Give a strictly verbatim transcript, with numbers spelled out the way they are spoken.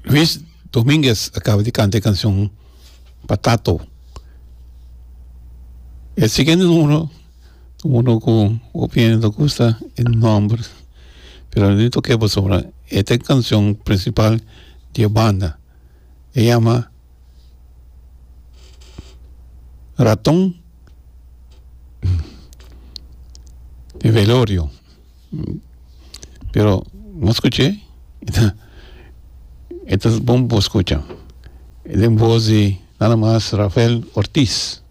Luis Domínguez acaba de cantar canción Patato. El siguiente número, uno con opinión no gusta el nombre, pero necesito que vos sobre esta canción principal de banda. Se llama Ratón de Velorio. Pero no escuché. Entonces, bombo escucha. Es en voz de nada más Rafael Ortiz.